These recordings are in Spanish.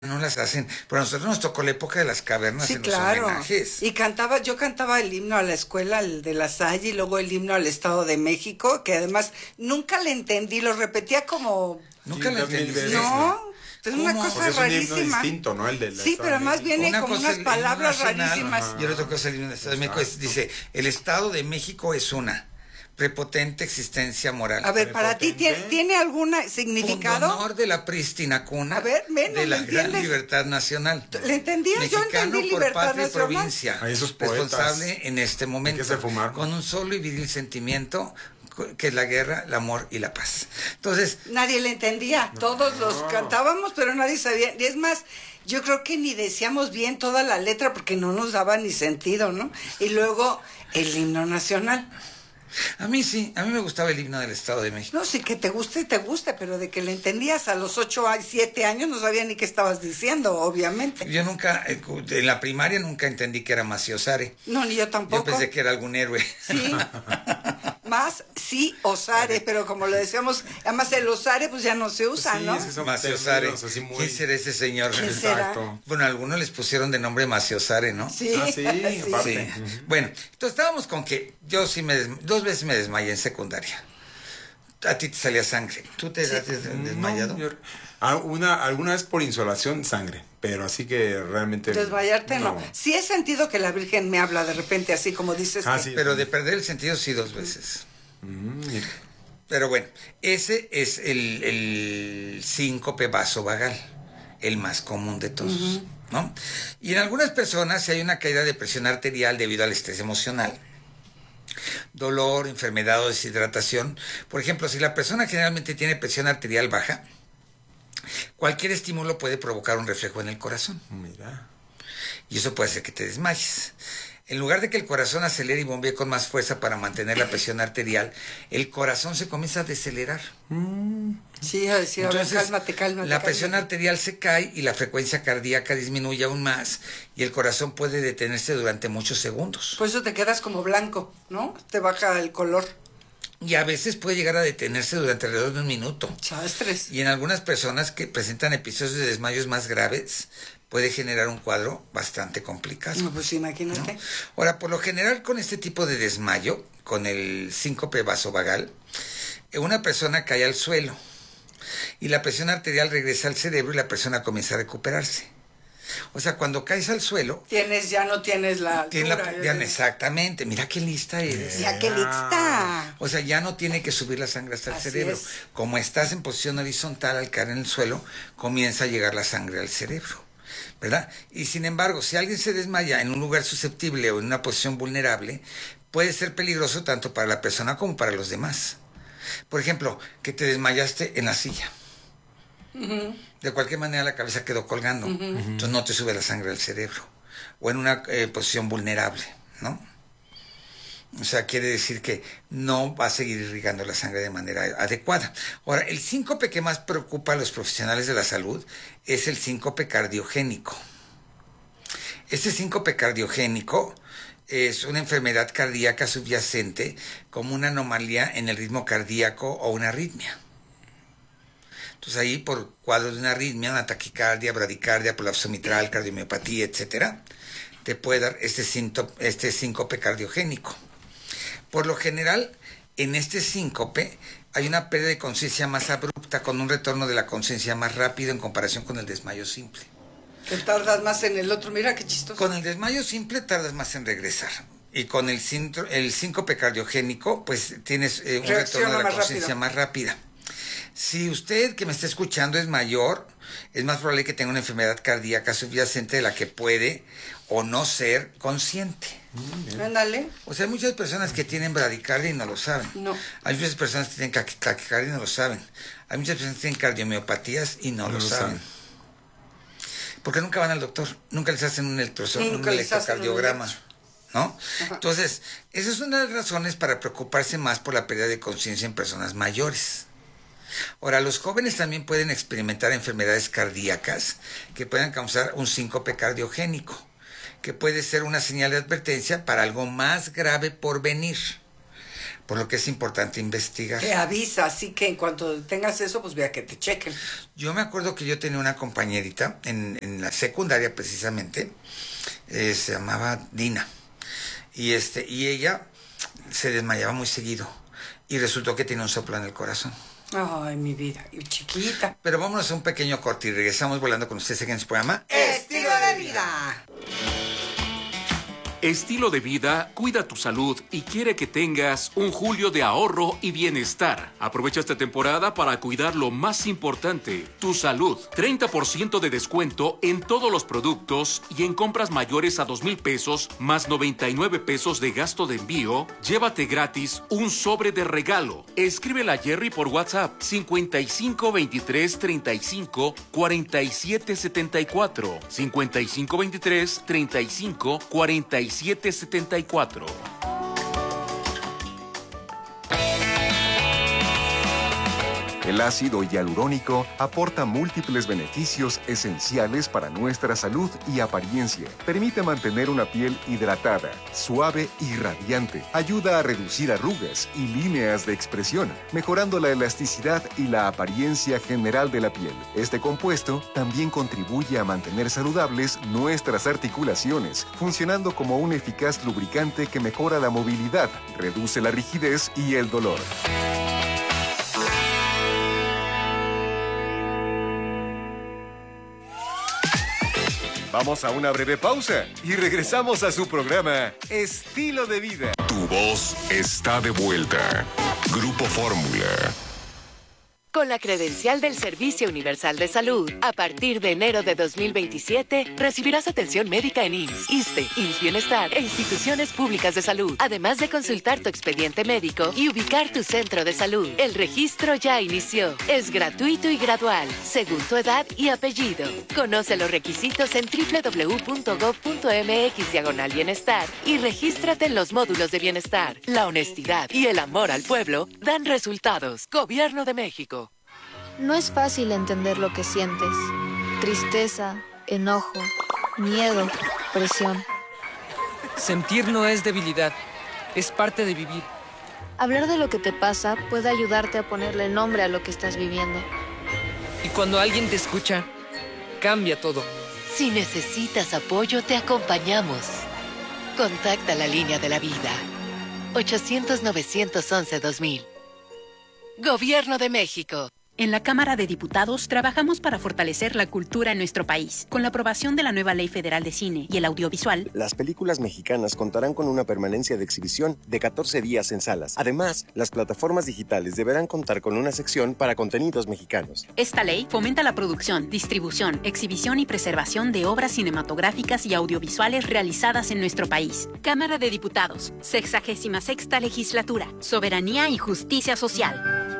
no las hacen, pero a nosotros nos tocó la época de las cavernas Sí, en claro. los homenajes. Y yo cantaba el himno a la escuela, el de La Salle, y luego el himno al Estado de México, que además nunca le entendí, lo repetía como... Nunca Sí, la 2000 entendí. veces. No, es una ¿Cómo? cosa Porque es un himno rarísima. distinto, ¿no? El de la Sí, Estado pero de más México. viene Una como cosa unas es el himno palabras nacional, rarísimas. ajá. y otra cosa es el himno del Estado de México. Exacto. Dice, el Estado de México es una prepotente existencia moral. A ver, para ti, Prepotente. ¿tiene algún significado? Honor de la prístina cuna A ver, menos, de la ¿le gran entiendes? libertad nacional. ¿Le entendías? Yo Mexicano entendí por libertad patria y nacional. provincia. A esos poetas. Responsable en este momento. Hay que se fumar. Con un solo y viril sentimiento que es la guerra, el amor y la paz. Entonces, Nadie le entendía, todos los cantábamos, pero nadie sabía. Y es más, yo creo que ni decíamos bien toda la letra porque no nos daba ni sentido, ¿no? Y luego el himno nacional. a mí sí, a mí me gustaba el himno del Estado de México. No, sí que te guste, pero de que le entendías a los 8 a 7 años no sabía ni qué estabas diciendo, obviamente. Yo nunca, en la primaria nunca entendí que era Maciosare. No, ni yo tampoco. Yo pensé que era algún héroe. Sí, más sí osare, pero como lo decíamos, además el osare pues ya no se usa, Sí, ¿no? es que son Maciosare. términos así muy... ¿Quién será ese señor? ¿Quién será? Exacto. Bueno, algunos les pusieron de nombre Maciosare, ¿no? Sí, Ah, sí, aparte. Sí. Bueno, entonces estábamos con que yo sí dos veces me desmayé en secundaria. A ti te salía sangre. ¿Tú te has desmayado? No, alguna vez por insolación, sangre, pero así que realmente... Desmayarte no. Sí he sentido que la Virgen me habla de repente así como dices Ah, que- sí. Pero de perder el sentido sí 2 veces. Mira. Pero bueno, ese es el síncope vasovagal, el más común de todos, ¿no? Y en algunas personas si hay una caída de presión arterial debido al estrés emocional, dolor, enfermedad o deshidratación. Por ejemplo, si la persona generalmente tiene presión arterial baja, cualquier estímulo puede provocar un reflejo en el corazón. Mira. Y eso puede hacer que te desmayes. En lugar de que el corazón acelere y bombee con más fuerza para mantener la presión arterial, el corazón se comienza a decelerar. Sí, a decir, a ver, Entonces, cálmate. la presión arterial se cae y la frecuencia cardíaca disminuye aún más y el corazón puede detenerse durante muchos segundos. Por eso te quedas como blanco, ¿no? Te baja el color. Y a veces puede llegar a detenerse durante alrededor de 1 minuto. Chao, estrés. Y en algunas personas que presentan episodios de desmayos más graves, puede generar un cuadro bastante complicado. No, pues imagínate. ¿no? Ahora, por lo general con este tipo de desmayo, con el síncope vasovagal, una persona cae al suelo y la presión arterial regresa al cerebro y la persona comienza a recuperarse. O sea, cuando caes al suelo... Ya no tienes la altura. Exactamente, mira qué lista eres. Ya que lista. O sea, ya no tiene que subir la sangre hasta el Así cerebro. es. Como estás en posición horizontal al caer en el suelo, comienza a llegar la sangre al cerebro, ¿verdad? Y sin embargo, si alguien se desmaya en un lugar susceptible o en una posición vulnerable, puede ser peligroso tanto para la persona como para los demás. Por ejemplo, que te desmayaste en la silla. De cualquier manera la cabeza quedó colgando, entonces no te sube la sangre al cerebro. O en una posición vulnerable, ¿no? O sea, quiere decir que no va a seguir irrigando la sangre de manera adecuada. Ahora, el síncope que más preocupa a los profesionales de la salud es el síncope cardiogénico. Este síncope cardiogénico es una enfermedad cardíaca subyacente como una anomalía en el ritmo cardíaco o una arritmia. Entonces ahí por cuadros de una arritmia, una taquicardia, bradicardia, prolapso mitral, cardiomiopatía, etcétera, te puede dar este síncope cardiogénico. Por lo general, en este síncope hay una pérdida de conciencia más abrupta con un retorno de la conciencia más rápido en comparación con el desmayo simple. Te tardas más en el otro, mira qué chistoso. Con el desmayo simple tardas más en regresar. Y con el síncope cardiogénico, pues tienes un retorno de la conciencia más rápida. Si usted que me está escuchando es mayor, es más probable que tenga una enfermedad cardíaca subyacente de la que puede o no ser consciente. Ándale. O sea, hay muchas personas que tienen bradicardia y no lo saben. No. Hay muchas personas que tienen taquicardia y no lo saben. Hay muchas personas que tienen cardiomiopatías y no lo saben. Porque nunca van al doctor, nunca les hacen un electrocardiograma, ¿no? Ajá. Entonces, esa es una de las razones para preocuparse más por la pérdida de conciencia en personas mayores. Ahora, los jóvenes también pueden experimentar enfermedades cardíacas que puedan causar un síncope cardiogénico, que puede ser una señal de advertencia para algo más grave por venir. por lo que es importante investigar. Te avisa, así que en cuanto tengas eso, pues vea que te chequen. Yo me acuerdo que yo tenía una compañerita en la secundaria precisamente, se llamaba Dina, y ella se desmayaba muy seguido, y resultó que tenía un soplo en el corazón. Ay, mi vida, y chiquita. Pero vámonos a un pequeño corte y regresamos volando con ustedes aquí en este programa Estilo de Vida. Estilo de Vida cuida tu salud y quiere que tengas un julio de ahorro y bienestar. Aprovecha esta temporada para cuidar lo más importante, tu salud. 30% de descuento en todos los productos y en compras mayores a 2,000 pesos más 99 pesos de gasto de envío. Llévate gratis un sobre de regalo. Escríbele a Jerry por WhatsApp 55 23 35 47 74 55 23 35 47 774. El ácido hialurónico aporta múltiples beneficios esenciales para nuestra salud y apariencia. Permite mantener una piel hidratada, suave y radiante. Ayuda a reducir arrugas y líneas de expresión, mejorando la elasticidad y la apariencia general de la piel. Este compuesto también contribuye a mantener saludables nuestras articulaciones, funcionando como un eficaz lubricante que mejora la movilidad, reduce la rigidez y el dolor. Vamos a una breve pausa y regresamos a su programa Estilo de Vida. Tu voz está de vuelta. Grupo Fórmula. Con la credencial del Servicio Universal de Salud, a partir de enero de 2027, recibirás atención médica en IMSS, ISSSTE, IMSS Bienestar e instituciones públicas de salud, además de consultar tu expediente médico y ubicar tu centro de salud. El registro ya inició. Es gratuito y gradual, según tu edad y apellido. Conoce los requisitos en www.gov.mx/bienestar y regístrate en los módulos de bienestar. La honestidad y el amor al pueblo dan resultados. Gobierno de México. No es fácil entender lo que sientes. Tristeza, enojo, miedo, presión. Sentir no es debilidad, es parte de vivir. Hablar de lo que te pasa puede ayudarte a ponerle nombre a lo que estás viviendo. Y cuando alguien te escucha, cambia todo. Si necesitas apoyo, te acompañamos. Contacta la línea de la vida. 800-911-2000. Gobierno de México. En la Cámara de Diputados trabajamos para fortalecer la cultura en nuestro país. Con la aprobación de la nueva Ley Federal de Cine y el Audiovisual, las películas mexicanas contarán con una permanencia de exhibición de 14 días en salas. Además, las plataformas digitales deberán contar con una sección para contenidos mexicanos. Esta ley fomenta la producción, distribución, exhibición y preservación de obras cinematográficas y audiovisuales realizadas en nuestro país. Cámara de Diputados, 66ª Legislatura, Soberanía y Justicia Social.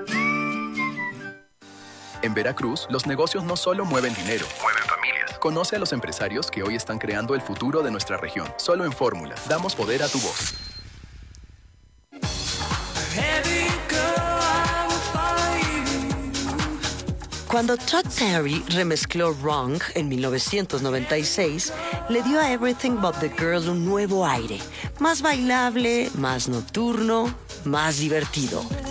En Veracruz, los negocios no solo mueven dinero, mueven familias. Conoce a los empresarios que hoy están creando el futuro de nuestra región. Solo en Fórmula, damos poder a tu voz. Cuando Todd Terry remezcló Wrong en 1996, le dio a Everything But the Girl un nuevo aire, más bailable, más nocturno, más divertido.